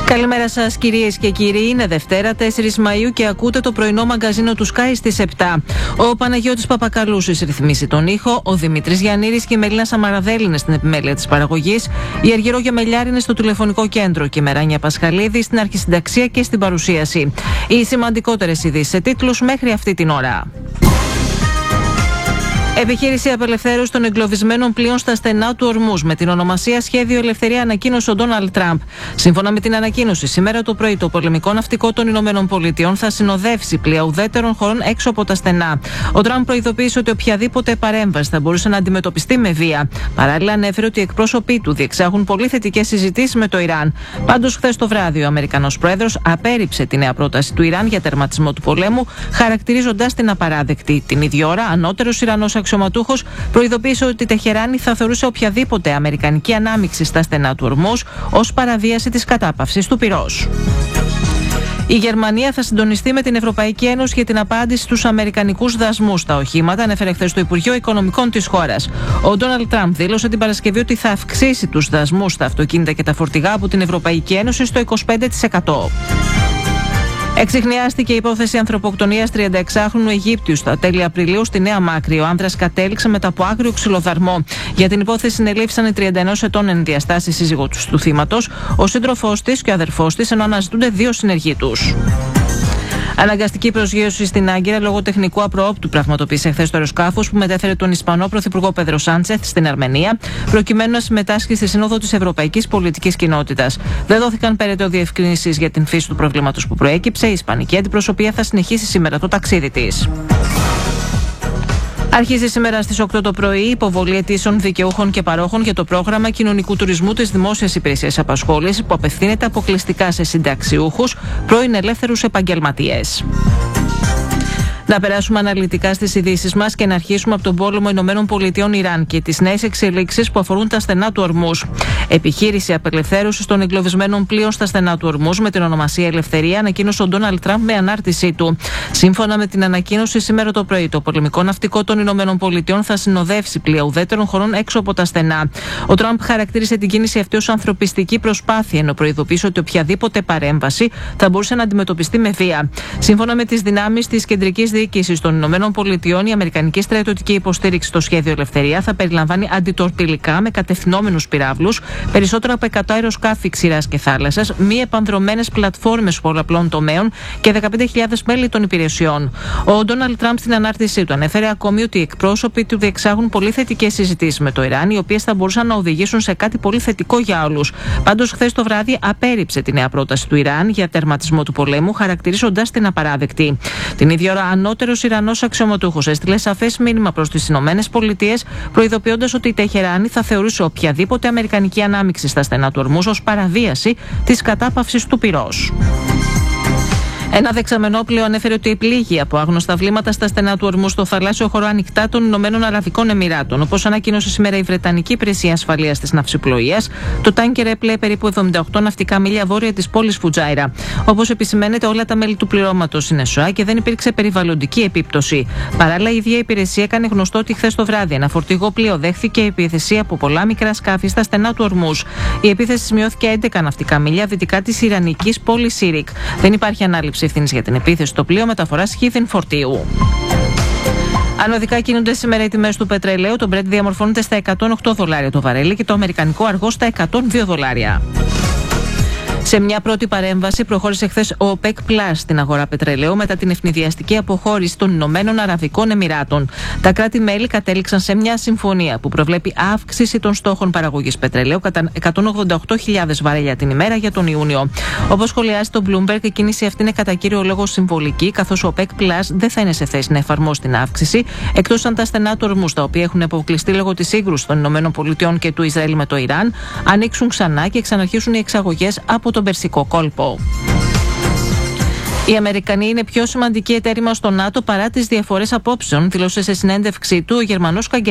Καλημέρα σας κυρίες και κύριοι, είναι Δευτέρα 4 Μαΐου και ακούτε το πρωινό μαγκαζίνο του Sky στις 7. Ο Παναγιώτης Παπακαλούσης ρυθμίσει τον ήχο, ο Δημήτρης Γιαννήρης και η Μελίνα Σαμαραδέλη είναι στην επιμέλεια της παραγωγής, η Αργυρό Γεμελιάρη είναι στο τηλεφωνικό κέντρο και η Μεράνια Πασχαλίδη στην αρχισυνταξία και στην παρουσίαση. Οι σημαντικότερες ειδήσεις σε τίτλους μέχρι αυτή την ώρα. Επιχείρηση απελευθέρωση των εγκλωβισμένων πλοίων στα στενά του Ορμούζ με την ονομασία Σχέδιο Ελευθερία, ανακοίνωσε ο Ντόναλντ Τραμπ. Σύμφωνα με την ανακοίνωση, σήμερα το πρωί το πολεμικό ναυτικό των ΗΠΑ θα συνοδεύσει πλοία ουδέτερων χωρών έξω από τα στενά. Ο Τραμπ προειδοποίησε ότι οποιαδήποτε παρέμβαση θα μπορούσε να αντιμετωπιστεί με βία. Παράλληλα, ανέφερε ότι οι εκπρόσωποι του διεξάγουν πολύ θετικές συζητήσεις με το Ιράν. Πάντως, χθες το βράδυ, ο Αμερικανός Πρόεδρος απέρριψε τη νέα πρόταση του Ιράν για τερματισμό του πολέμου, χαρακτηρίζοντας την απαράδεκτη. Την ίδια ώρα, ανώτερος Ιρανός αξιωματούχος προειδοποίησε ότι η Τεχεράνη θα θεωρούσε οποιαδήποτε αμερικανική ανάμειξη στα στενά του Ορμούζ ως παραβίαση της κατάπαυσης του πυρός. Η Γερμανία θα συντονιστεί με την Ευρωπαϊκή Ένωση για την απάντηση στους αμερικανικούς δασμούς στα οχήματα, ανέφερε χθες το Υπουργείο Οικονομικών της χώρας. Ο Ντόναλντ Τραμπ δήλωσε την Παρασκευή ότι θα αυξήσει τους δασμούς στα αυτοκίνητα και τα φορτηγά από την Ευρωπαϊκή Ένωση στο 25%. Εξιχνιάστηκε η υπόθεση ανθρωποκτονίας 36χρονου Αιγύπτιου στα τέλη Απριλίου στη Νέα Μάκρη. Ο άνδρας κατέληξε μετά από άγριο ξυλοδαρμό. Για την υπόθεση συνελήφθησαν οι 31 ετών εν διαστάσει σύζυγος του θύματος, ο σύντροφός της και ο αδερφός της, ενώ αναζητούνται δύο συνεργοί τους. Αναγκαστική προσγείωση στην Άγκυρα λόγω τεχνικού απροόπτου πραγματοποίησε χθες το αεροσκάφος που μετέφερε τον Ισπανό Πρωθυπουργό Πέδρο Σάντσεθ στην Αρμενία, προκειμένου να συμμετάσχει στη Σύνοδο της Ευρωπαϊκής Πολιτικής Κοινότητας. Δεν δόθηκαν περαιτέρω διευκρινήσεις για την φύση του προβλήματος που προέκυψε. Η Ισπανική αντιπροσωπεία θα συνεχίσει σήμερα το ταξίδι της. Αρχίζει σήμερα στις 8 το πρωί η υποβολή αιτήσεων δικαιούχων και παρόχων για το πρόγραμμα κοινωνικού τουρισμού της Δημόσιας Υπηρεσίας Απασχόλησης που απευθύνεται αποκλειστικά σε συνταξιούχους, πρώην ελεύθερους επαγγελματίες. Να περάσουμε αναλυτικά στις ειδήσεις μας και να αρχίσουμε από τον πόλεμο ΗΠΑ Ιράν και τις νέες εξελίξεις που αφορούν τα στενά του Ορμούζ. Επιχείρηση απελευθέρωσης των εγκλωβισμένων πλοίων στα στενά του Ορμούζ με την ονομασία Ελευθερία, ανακοίνωσε ο Ντόναλντ Τραμπ με ανάρτησή του. Σύμφωνα με την ανακοίνωση, σήμερα το πρωί το πολεμικό ναυτικό των ΗΠΑ θα συνοδεύσει πλοία ουδέτερων χωρών έξω από τα στενά. Ο Τραμπ χαρακτήρισε την κίνηση αυτή ως ανθρωπιστική προσπάθεια, ενώ προειδοποίησε ότι οποιαδήποτε παρέμβαση θα μπορούσε να αντιμετωπιστεί με βία. Σύμφωνα με τις δυνάμεις της κεντρικής διοίκησης των ΗΠΑ, η αμερικανική στρατιωτική υποστήριξη στο Σχέδιο Ελευθερία θα περιλαμβάνει αντιτορπιλικά με κατευθυνόμενους πυράβλους, περισσότερα από 100 αεροσκάφη ξηράς και θάλασσας, μη επανδρωμένες πλατφόρμες πολλαπλών τομέων και 15.000 μέλη των υπηρεσιών. Ο Ντόναλντ Τραμπ στην ανάρτησή του ανέφερε ακόμη ότι οι εκπρόσωποι του διεξάγουν πολύ θετικές συζητήσεις με το Ιράν, οι οποίες θα μπορούσαν να οδηγήσουν σε κάτι πολύ θετικό για όλους. Πάντως, χθες το βράδυ απέρριψε τη νέα πρόταση του Ιράν για τερματισμό του πολέμου, χαρακτηρίζοντας την απαράδεκτη. Την ίδια ώρα, ανώτερος Ιρανός αξιωματούχος έστειλε σαφές μήνυμα προς τις ΗΠΑ, προειδοποιώντας ότι η Τεχεράνη θα θεωρούσε οποιαδήποτε αμερικανική ανάμειξη στα στενά του Ορμούζ ως παραβίαση της κατάπαυσης του πυρός. Ένα δεξαμενόπλοιο ανέφερε ότι πλήγει από άγνωστα βλήματα στα στενά του Ορμούζ στο θαλάσσιο χώρο ανοιχτά των Ηνωμένων Αραβικών Εμιράτων. Όπως ανακοίνωσε σήμερα η Βρετανική Υπηρεσία Ασφαλείας της Ναυσιπλοείας, το τάνκερ έπλεε περίπου 78 ναυτικά μίλια βόρεια της πόλης Φουτζάιρα. Όπως επισημαίνεται, όλα τα μέλη του πληρώματος είναι σώα και δεν υπήρξε περιβαλλοντική επίπτωση. Παράλληλα, η ίδια υπηρεσία έκανε γνωστό ότι χθες το βράδυ ένα φορτηγό πλοίο δέχθηκε επίθεση από πολλά μικρά σκάφη στα στενά του Ορμούζ. Η επίθεση σημειώθηκε 11 ναυτικά μίλια δυτικά της ιρανικής πόλης Σίρικ. Δεν υπάρχει ανάληψη ευθύνης για την επίθεση στο πλοίο μεταφοράς χίδιν φορτίου. Ανωδικά κινούνται σήμερα οι τιμές του πετρελαίου. Το Brent διαμορφώνεται στα $108 το βαρέλι και το αμερικανικό αργό στα $102. Σε μια πρώτη παρέμβαση προχώρησε χθες ο OPEC Plus στην αγορά πετρελαίου μετά την ευνηδιαστική αποχώρηση των Ηνωμένων Αραβικών Εμιράτων. Τα κράτη-μέλη κατέληξαν σε μια συμφωνία που προβλέπει αύξηση των στόχων παραγωγής πετρελαίου κατά 188.000 βαρέλια την ημέρα για τον Ιούνιο. Όπως σχολιάζει το Bloomberg, η κίνηση αυτή είναι κατά κύριο λόγο συμβολική, καθώς ο OPEC Plus δεν θα είναι σε θέση να εφαρμόσει την αύξηση, εκτός αν τα στενά του Ορμούζ, τα οποία έχουν αποκλειστεί λόγω της σύγκρουσης των ΗΠΑ και του Ισραήλ με το Ιράν, ανοίξουν ξανά και ξαναρχίσουν οι εξαγωγές από τον Περσικό κόλπο. Οι Αμερικανοί είναι πιο σημαντικοί εταίροι μας στο ΝΑΤΟ παρά τις διαφορές απόψεων, δήλωσε σε συνέντευξή του ο Γερμανός καγκελάριος